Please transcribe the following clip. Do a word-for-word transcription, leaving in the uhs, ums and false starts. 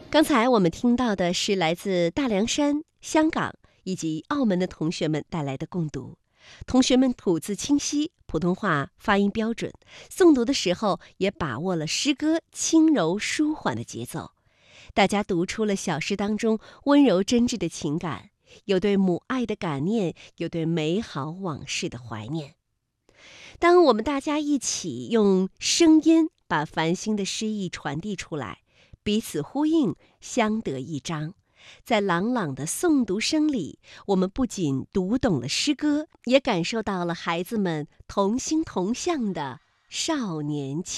刚才我们听到的是来自大凉山、香港以及澳门的同学们带来的共读。同学们吐字清晰，普通话发音标准，诵读的时候也把握了诗歌轻柔舒缓的节奏。大家读出了小诗当中温柔真挚的情感，有对母爱的感念，有对美好往事的怀念。当我们大家一起用声音把繁星的诗意传递出来，彼此呼应，相得益彰。在朗朗的诵读声里，我们不仅读懂了诗歌，也感受到了孩子们同心同向的少年情。